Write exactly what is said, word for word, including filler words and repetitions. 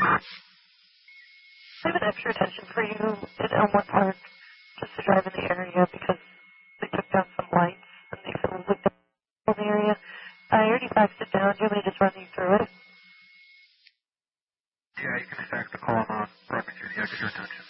I have an extra attention for you at Elmwood Park just to drive in the area because they took down some lights and they said we'll look down in the area. I already faxed it down. Do you want me to just run you through it? Yeah, you can fax the call on. Brought me through the extra attention.